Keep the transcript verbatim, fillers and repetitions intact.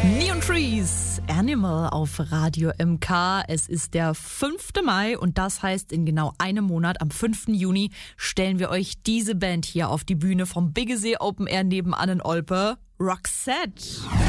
Neon Trees, Animal auf Radio M K. Es ist der fünfte Mai und das heißt, in genau einem Monat, am fünften Juni, stellen wir euch diese Band hier auf die Bühne vom Biggesee Open Air nebenan in Olpe, Roxette.